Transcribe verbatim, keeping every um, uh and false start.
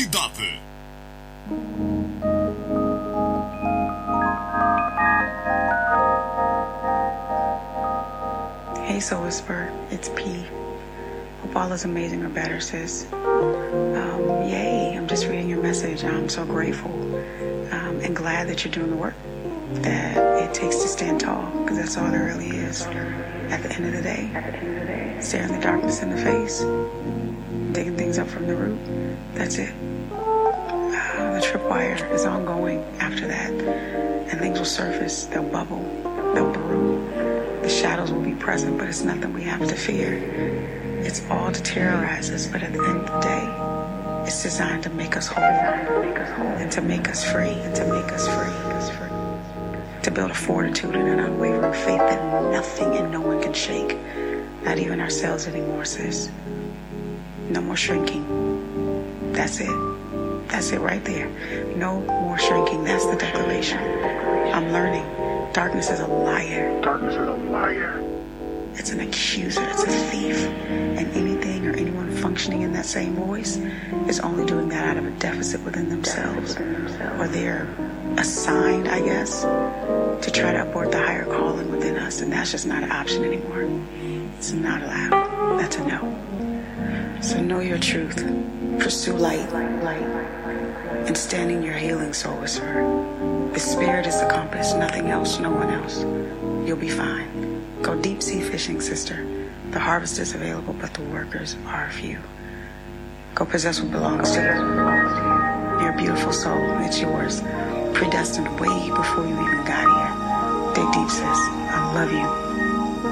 atualidade. Hey, Soul Whisperer, it's P. Hope all is amazing or better, sis. Um, yay, I'm just reading your message. I'm so grateful um, and glad that you're doing the work that it takes to stand tall, because that's all there really is. At the end of the day, staring the darkness in the face, digging things up from the root, that's it. Uh, the tripwire is ongoing after that, and things will surface, they'll bubble, they'll brew. The shadows will be present, but it's nothing we have to fear. It's all to terrorize us, but at the end of the day, it's designed to make us whole, and to make us free, and to make us free, to build a fortitude and an unwavering faith that nothing and no one can shake, not even ourselves anymore, sis. No more shrinking. That's it. That's it right there. No more shrinking. That's the declaration. I'm learning. Darkness is a liar. Darkness is a liar. It's an accuser. It's a thief. And anything or anyone functioning in that same voice is only doing that out of a deficit within themselves. Or they're assigned, I guess, to try to abort the higher calling within us. And that's just not an option anymore. It's not allowed. That's a no. So know your truth. Pursue light. Light. And stand in your healing, Soul Whisperer. The spirit is the compass, nothing else, no one else. You'll be fine. Go deep sea fishing, sister. The harvest is available, but the workers are few. Go possess what belongs to you. You're a beautiful soul. It's yours. Predestined way before you even got here. Dig deep, sis. I love you.